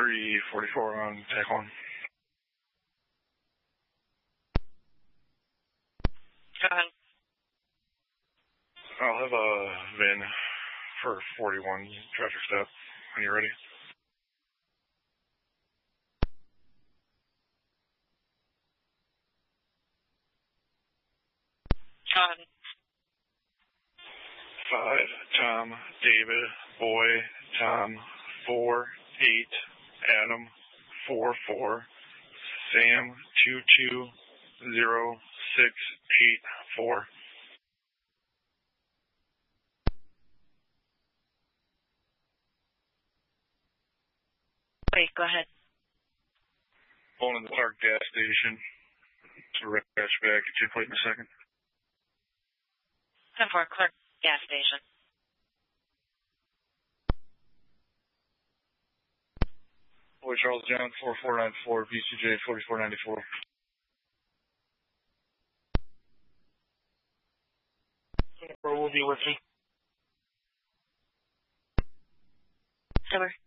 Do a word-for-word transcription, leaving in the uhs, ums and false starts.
three forty-four on tech one. Go ahead. I'll have a V I N for forty-one traffic stop when you're ready. Go ahead. Five, Tom, David, Boy, Tom, four, eight, Adam, four, four, Sam, two, two, zero, six, eight, four. Wait, go ahead. Pulling in the Clark gas station. To rush back at your plate in a second. ten four, Clark gas station. Boy Charles John, four four nine four, B C J, forty-four ninety-four. Or will be with me. Silver.